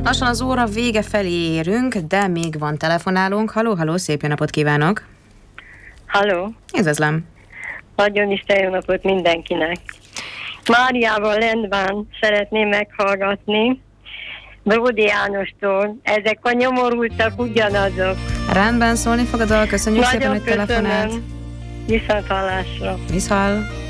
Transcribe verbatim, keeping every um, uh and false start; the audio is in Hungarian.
Lassan az óra vége felé érünk, de még van telefonálunk. Halló, halló, szép jó napot kívánok! Halló! Üdvözlöm! Nagyon Isten jó napot mindenkinek! Máriával Lendván szeretném meghallgatni Bródi Jánostól. Ezek a nyomorultak ugyanazok. Rendben, szólni fog a dal, köszönjük Nagyon szépen, hogy telefonált. Viszont hallásra. Viszhall.